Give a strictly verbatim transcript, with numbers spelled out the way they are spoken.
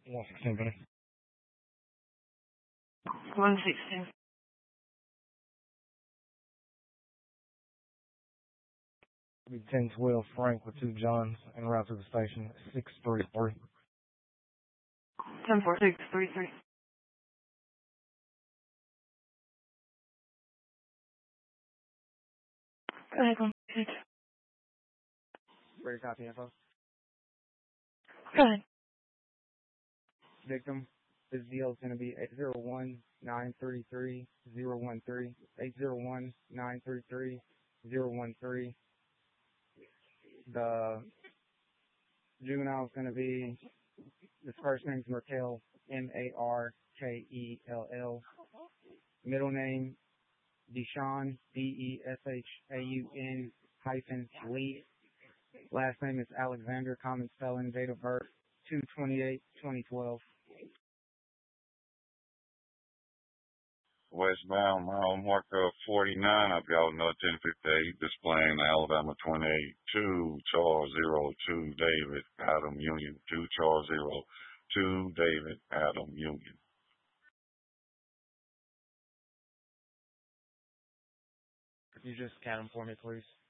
one sixteen, buddy. one sixteen. Be ten twelve Frank with two Johns and route to the station six three three. ten four six three three. Go ahead, one six. Ready to copy info? Go ahead. Victim, this deal is going to be eight zero one nine three three zero one three. eight zero one nine three three zero one three. The juvenile is going to be, his first name is Markel, M A R K E L L. Middle name, Deshaun, D E S H A U N hyphen Lee. Last name is Alexander, common spelling, date of birth, two twenty-eight twenty twelve. Westbound mile marker forty-nine, I've got another ten fifty-eight displaying Alabama twenty-eight, two Charles zero two David Adam Union, two Charles zero two David Adam Union. Could you just count them for me, please?